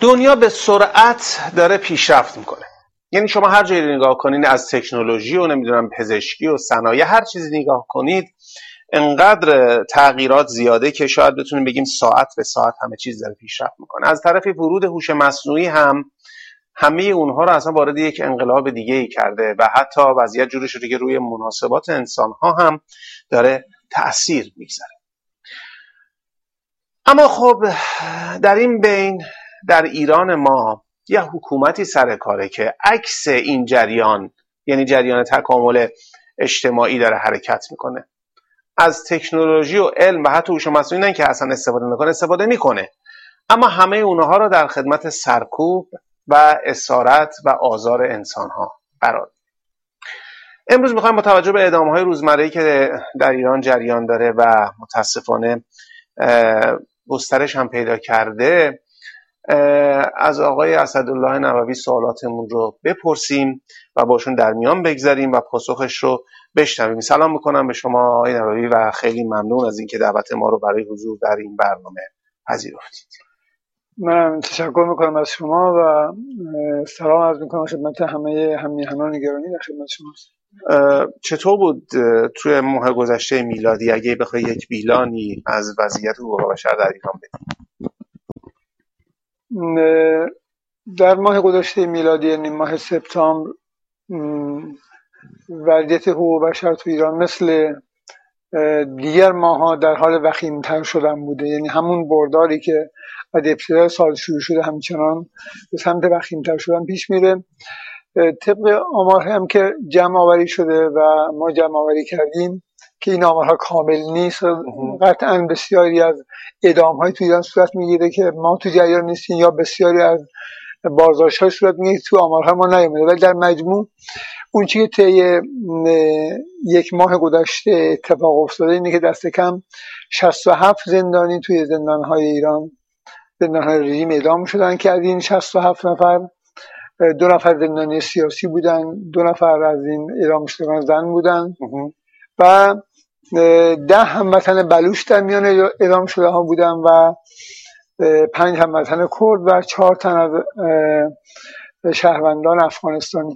دنیا به سرعت داره پیشرفت میکنه. یعنی شما هر جایی نگاه کنین، از تکنولوژی و نمیدونم پزشکی و صنایع، هر چیزی نگاه کنید انقدر تغییرات زیاده که شاید بتونیم بگیم ساعت به ساعت همه چیز داره پیشرفت میکنه. از طرفی ورود هوش مصنوعی هم همه اونها رو اصلا وارد یک انقلاب دیگه ای کرده و حتی وضعیت جوری شده که روی مناسبات انسان ها هم داره تأثیر میگذاره. اما خب در این بین در ایران ما یه حکومتی سر کاره که عکس این جریان، یعنی جریان تکامل اجتماعی، داره حرکت میکنه. از تکنولوژی و علم و حتی هوش مصنوعی نه که اصلا استفاده نکنه، استفاده میکنه، اما همه اونها رو در خدمت سرکوب و اسارت و آزار انسان ها قرار. امروز میخوایم با توجه به اعدام‌های روزمره‌ای که در ایران جریان داره و متاسفانه گسترش هم پیدا کرده، از آقای اسدالله نووی سوالاتمون رو بپرسیم و باشون در میان بگذاریم و پاسخش رو بشنویم. سلام میکنم به شما آقای نووی و خیلی ممنون از اینکه دعوت ما رو برای حضور در این برنامه پذیرفتید. من تشکر میکنم از شما و سلام عرض میکنم خدمت همه همیهنان گرامی در خدمت شما. چطور بود توی ماه گذشته میلادی، اگه بخوای یک بیلانی از وضعیت حقوق بشر در ایران بدید؟ در ماه گذشته میلادی، یعنی ماه سپتامبر، وضعیت حقوق بشر تو ایران مثل دیگر ماها در حال وخیم‌تر شدن بوده. یعنی همون برداری که از ابتدای سال شروع شده همچنان به سمت وخیم‌تر شدن پیش میره. طبق آمارها هم که جمع آوری شده و ما جمع آوری کردیم که این آمارها کامل نیست، قطعا بسیاری از اعدام‌های تو ایران صورت میگیره که ما تو جریان نیستیم یا بسیاری از بازداشت‌های صورت میگیره تو آمارها ما نیومده، ولی در مجموع اون چیزی که طی یک ماه گذشته اتفاق افتاده اینه که دست کم 67 زندانی توی زندان‌های ایران، زندان‌های رژیم، اعدام شدن که از این 67 نفر 2 نفر زندانی سیاسی بودن، 2 نفر از این اعدام شدگان زن بودن و 10 هموطن بلوچ در میان اعدام شده ها بودن و 5 هموطن کرد و 4 تن از شهروندان افغانستانی.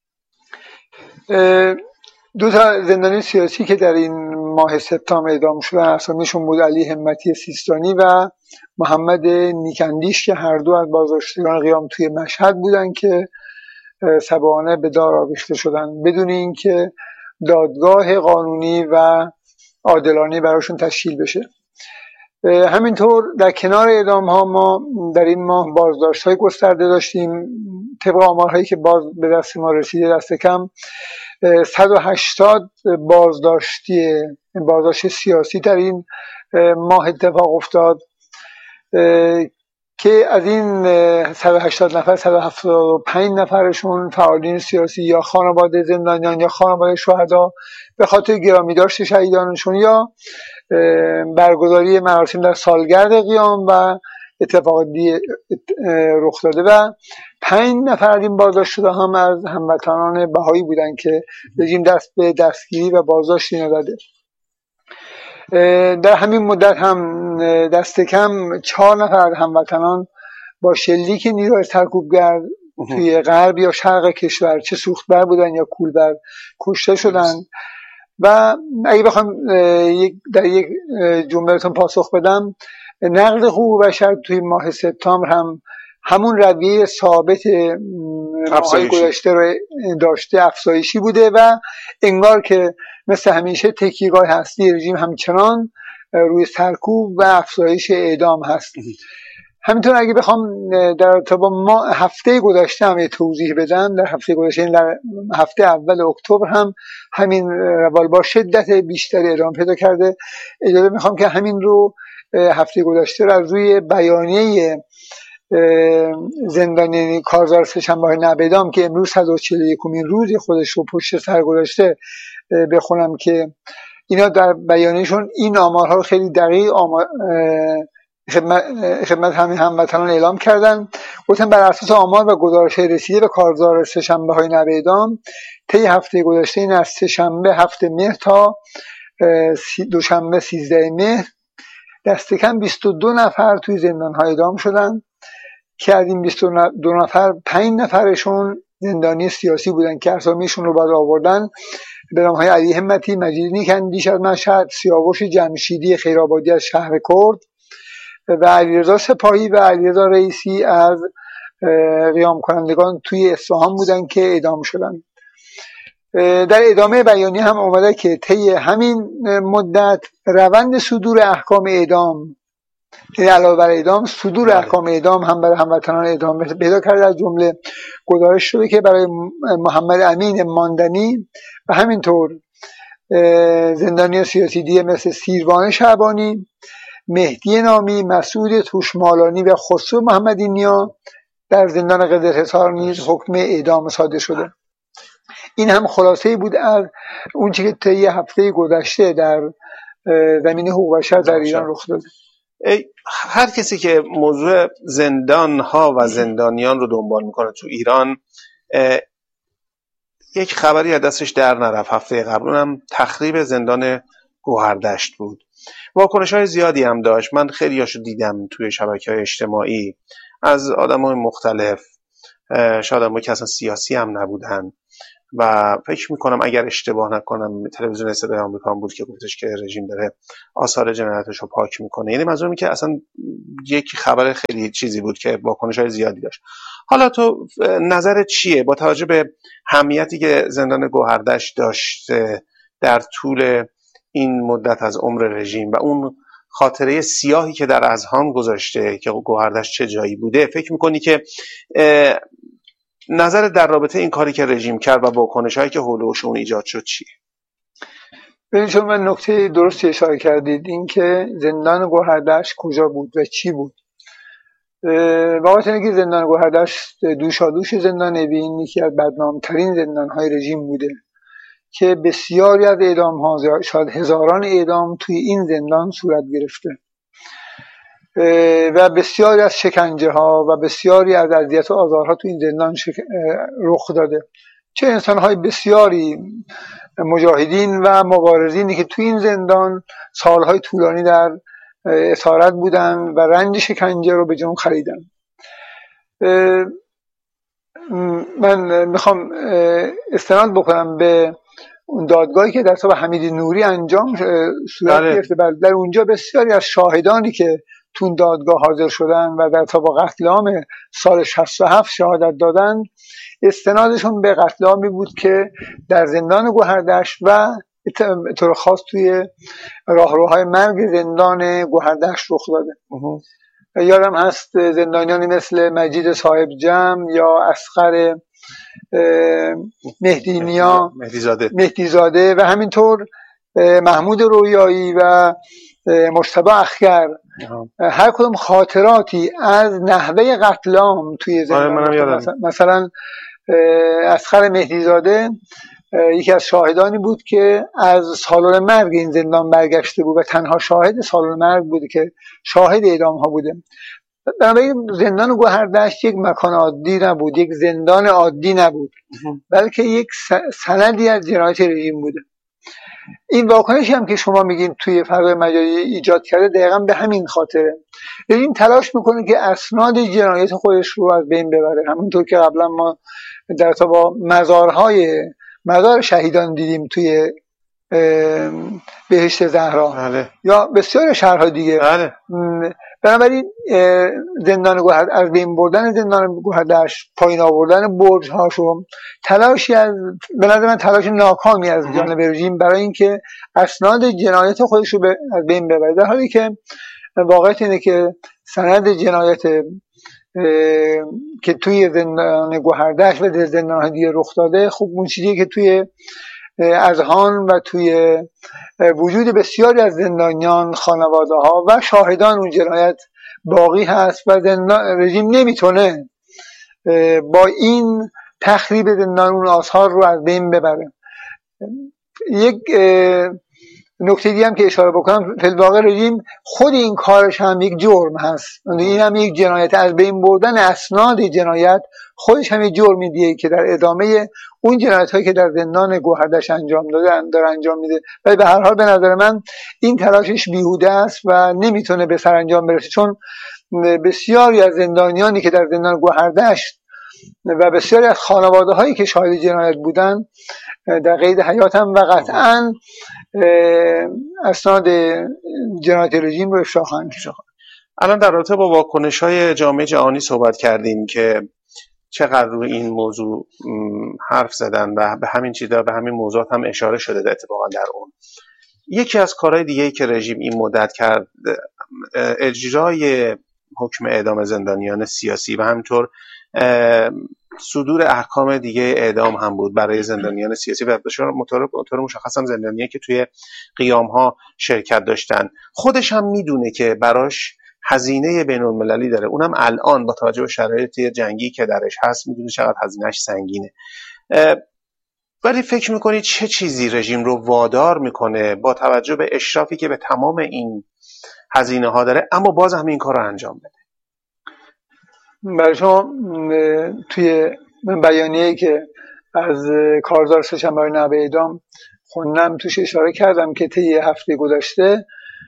2 تا زندانی سیاسی که در این ماه سپتامبر اعدام شدن اسامیشون بود علی همتی سیستانی و محمد نیکندیش که هر دو از بازداشتگان قیام توی مشهد بودن که سبعانه به دار آویخته شدن بدون اینکه دادگاه قانونی و عادلانه براشون تشکیل بشه. همینطور در کنار اعدام ها ما در این ماه بازداشت های گسترده داشتیم. طبق آمارهایی که به دست ما رسیده دست کم 180 بازداشت سیاسی در این ماه اتفاق افتاد که از این 180 نفر 175 نفرشون فعالین سیاسی یا خانواده زندانیان یا خانواده شهدا به خاطر گرامیداشت شهیدانشون یا برگزاری مراسم در سالگرد قیام و اتفاق دیگه رخ داده و 5 نفر از این بازداشت شده هم از هموطنان بهایی بودن که رژیم دست به دستگیری و بازداشتی نداده. در همین مدت هم دست کم 4 نفر هموطنان با شلیک نیروی سرکوبگر توی غرب یا شرق کشور، چه سوختبر بودن یا کولبر، کشته شدن. و اگه بخوام در یک جمله‌تون پاسخ بدم، نقض حقوق بشر توی ماه سپتامبر هم همون رویه ثابت ماهای گذشته رو داشته، افزایشی بوده و انگار که مثل همیشه تکیهگاه هستی رژیم همچنان روی سرکوب و افزایش اعدام هست. همینطور اگه بخوام در ارتباط ما هفته گذشته هم یه توضیح بدم، در هفته گذشته در هفته اول اکتبر هم همین روال با شدت بیشتری ادامه پیدا کرده. اجازه میخوام که همین رو هفته گذشته رو از روی بیانیه زندانی کارزار سه‌شنبه‌های نبدام که امروز 141مین روز خودش رو پشت سر گذاشته بخونم که اینا در بیانیه‌شون این آمارها رو خیلی دقیق خدمت همین هموطنان اعلام کردن. گفتن بر اساس آمار و گزارش‌های رسیده به کارزار سه‌شنبه‌های نبدام طی هفته گذشته، این از سه‌شنبه 7 مهر تا دوشنبه 13 مهر، دست کم 22 نفر توی زندان‌ها اعدام شدن که از این 22 نفر 5 نفرشون زندانی سیاسی بودن که اسامیشون رو بعد آوردن به نام‌های علی همتی، مجید نیکندیش از مشهد، سیاوش جمشیدی خیرآبادی از شهر کرد و علیرضا سپاهی و علیرضا رئیسی از قیام کنندگان توی اصفهان بودن که اعدام شدن. در ادامه بیانیه هم آمده که طی همین مدت روند صدور احکام اعدام، یعنی علاوه بر اعدام صدور احکام اعدام هم برای هموطنان اعدام پیدا کرده. از جمله گزارش شده که برای محمد امین ماندنی و همینطور زندانی سیاسی دیگه مثل سیروان شعبانی، مهدی نامی، مسعود توشمالانی و خسرو محمدی نیا در زندان قدرحصار نیز حکم اعدام صادر شده. این هم خلاصه‌ای بود از اون چیزی که طی هفته گذشته در زمینه حقوق بشر در ایران رخ داده. هر کسی که موضوع زندان ها و زندانیان رو دنبال میکنه تو ایران، یک خبری از دستش در نرفت. هفته قبل اونم تخریب زندان گوهردشت بود. واکنش های زیادی هم داشت. من خیلی هاشو دیدم توی شبکه‌های اجتماعی از آدم‌های مختلف، شاید آدم‌هایی که اصلا سیاسی هم نبودن و فکر میکنم اگر اشتباه نکنم تلویزیون صدای آمریکا بود که گفتش که رژیم داره آثار جنایتش رو پاک میکنه. یعنی منظورم که اصلا یک خبر خیلی چیزی بود که واکنش‌های زیادی داشت. حالا تو نظرت چیه با توجه به اهمیتی که زندان گوهردشت داشته در طول این مدت از عمر رژیم و اون خاطره سیاهی که در اذهان گذاشته که گوهردشت چه جایی بوده، فکر میکنی که نظر در رابطه این کاری که رژیم کرد و واکنش‌هایی که حولش اون ایجاد شد چیه؟ ببینید شما نکته درستی اشاره کردید، این که زندان گوهردشت کجا بود و چی بود. واقعا اینه که زندان گوهردشت دوشادوش زندان اوین یکی از بدنامترین زندان‌های رژیم بوده که بسیاری از اعدام‌ها، شاید هزاران اعدام توی این زندان صورت گرفته و بسیاری از شکنجه ها و بسیاری از اذیت و آزارها تو این زندان رخ داده. چه انسان‌های بسیاری مجاهدین و مبارزینی که تو این زندان سالهای طولانی در اسارت بودن و رنج شکنجه رو به جون خریدن. من میخوام استناد بکنم به اون دادگاهی که در سال حمید نوری انجام صورت گرفته. در اونجا بسیاری از شاهدانی که تو دادگاه حاضر شدن و در طب قتل عام سال 67 شهادت دادن، استنادشون به قتل عامی بود که در زندان گوهردشت و طور خاص توی راهروهای مرگ زندان گوهردشت رخ داده. یادم هست زندانیانی مثل مجید صاحب جمع یا اصغر مهدی زاده و همینطور محمود رویایی و مجتبی اخگر، هر کدوم خاطراتی از نحوه قتل عام توی زندان. مثلا اصغر مهدی زاده یکی از شاهدانی بود که از سالن مرگ این زندان برگشته بود و تنها شاهد سالن مرگ بود که شاهد اعدام ها بوده. بنابراین زندان گوهردشت یک مکان عادی نبود، یک زندان عادی نبود، بلکه یک سندی از جنایت رژیم بوده. این واکنشی هم که شما میگین توی فضای مجازی ایجاد کرده دقیقا به همین خاطره. این تلاش میکنه که اسناد جنایت خودش رو از بین ببره، همونطور که قبلا ما در با مزار شهیدان دیدیم توی بهشت زهرا یا بسیار شهرها دیگه. بنابراین زندان گوهردشت، از بین بردن زندان گوهردشت، پایین آوردن برج هاشو، تلاشی از به نظر من تلاش ناکامی از جانب رژیم برای اینکه اسناد جنایت خودش رو از بین ببره، در حالی که واقعیت اینه که سند جنایت که توی زندان گوهردشت و زندان‌های دیگه رخ داده، خب اون چیزی که توی اذهان و توی وجود بسیاری از زندانیان، خانواده‌ها و شاهدان اون جنایت باقی هست و رژیم نمیتونه با این تخریب زندان اون آثار رو از بین ببره. یک نکته دیگه هم که اشاره بکنم، فی الواقع رژیم خود این کارش هم یک جرم هست. این هم یک جنایت، از بین بردن اسناد جنایت خودش هم یک جرمی دیگه که در ادامه اون جنایت هایی که در زندان گوهردشت انجام داره انجام میده. ولی به هر حال به نظر من این تلاشش بیهوده است و نمیتونه به سرانجام برسه، چون بسیاری از زندانیانی که در زندان گوهردشت و بسیاری از خانواده هایی که شاهد جنایت بودن در قید حیاتم و قطعا اسناد جنایت رژیم رو افشا خواهند کرد. الان در رابطه با واکنش‌های جامعه جهانی صحبت کردیم که چقدر روی این موضوع حرف زدن و به همین چیزا، به همین موضوعات هم اشاره شده اتفاقا در اون. یکی از کارهای دیگه‌ای که رژیم این مدت کرد اجرای حکم اعدام زندانیان سیاسی و همینطور صدور احکام دیگه اعدام هم بود برای زندانیان سیاسی و بطور مشخص هم زندانیانی که توی قیام‌ها شرکت داشتن. خودش هم میدونه که براش هزینه بین‌المللی داره، اونم الان با توجه به شرایط جنگی که درش هست میدونه چقدر هزینه‌اش سنگینه. ولی فکر میکنید چه چیزی رژیم رو وادار میکنه با توجه به اشرافی که به تمام این هزینه ها داره اما باز هم این کار رو انجام بده؟ برای شما توی بیانیه‌ای که از کارزار سه‌شنبه نحوه اعدام خوندم توش اشاره کردم که طی هفته گذشته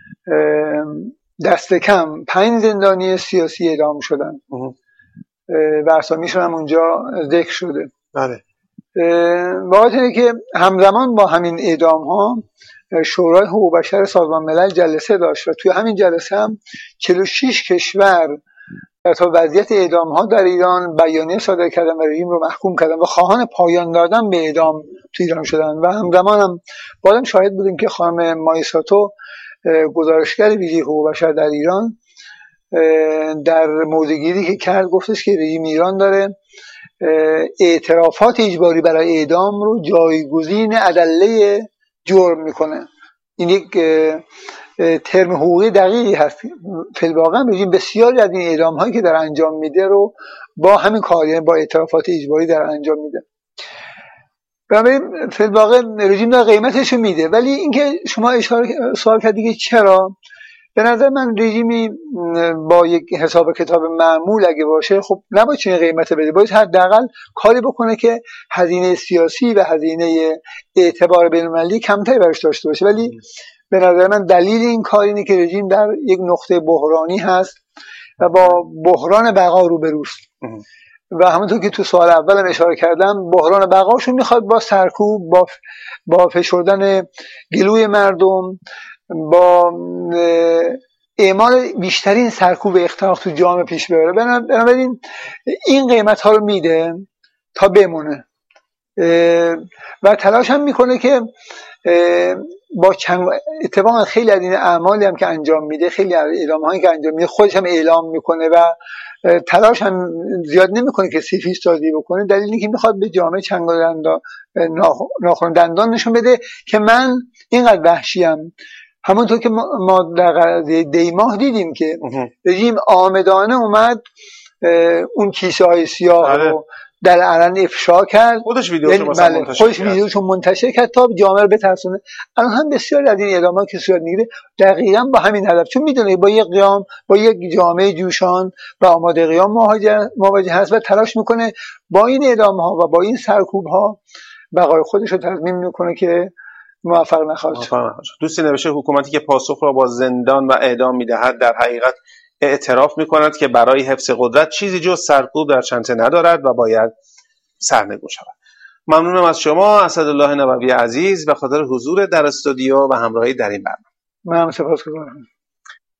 دست کم 5 زندانی سیاسی اعدام شدن و اسامیشون هم اونجا ذکر شده. بله. واقعیت اینه که همزمان با همین اعدام ها شورای حقوق بشر سازمان ملل جلسه داشت و توی همین جلسه هم 46 کشور تا وضعیت اعدام ها در ایران بیانیه صادر کردن و رژیم رو محکوم کردن و خواهان پایان دادن به اعدام تو ایران شدن. و همزمان هم بعدم شاهد بودیم که خانم مایساتو گزارشگر ویژه حقوق بشر در ایران در موضع‌گیری که کرد گفتش که رژیم ایران داره اعترافات اجباری برای اعدام رو جایگزین ادله جرم میکنه. این یک ترم حقوقی دقیقی هست. فی الواقع رژیم بسیاری از این اعدام هایی که در انجام میده رو با همین کار، یعنی با اعترافات اجباری در انجام میده. بنابراین فی الواقع رژیم داره قیمتش رو میده. ولی اینکه شما سوال کردید که چرا، به نظر من رژیمی با یک حساب کتاب معمول اگه باشه خب نباید چنین قیمت بده، باید حداقل کاری بکنه که هزینه سیاسی و هزینه اعتبار بین‌المللی کمتری براش داشته باشه. ولی به نظر من دلیل این کار اینه که رژیم در یک نقطه بحرانی هست و با بحران بقا روبروست و همونطور که تو سوال اولم اشاره کردم بحران بقاشون میخواد با سرکوب، با فشردن گلوی مردم، با اعمال بیشترین سرکوب اختراق تو جامعه پیش ببره. بنابراین این قیمت ها رو میده تا بمونه و تلاش هم میکنه که با اتفاقا خیلی از این اعمالی هم که انجام میده، خیلی از اعلام هایی که انجام میده خودش هم اعلام میکنه و تلاش هم زیاد نمیکنه که سیفیستازی بکنه. دلیلی که میخواد به جامعه چنگ و ناخن دندان نشون بده که من اینقدر وحشیم. همونطور که ما در قضیه دیماه دیدیم که رژیم آمدانه اومد اون کیسه های سیاه رو در علن افشا کرد، خودش ویدیوشو منتشر کرد تا جامعه رو بترسونه. الان هم بسیاری از این اعدامات که صورت میگیره دقیقاً با همین هدف، چون میدونه با یک قیام، با یک جامعه جوشان و آماده قیام مواجه هست و تلاش میکنه با این اعدام ها و با این سرکوب ها بقای خودش رو تضمین میکنه که موفق نخواهد. دوستی نوشته حکومتی که پاسخ را با زندان و اعدام میدهد در حقیقت اعتراف میکند که برای حفظ قدرت چیزی جز سرکوب در چنته ندارد و باید سرنگون شود. ممنونم از شما اسدالله نبوی عزیز به خاطر حضور در استودیو و همراهی در این برنامه. من سپاسگزارم.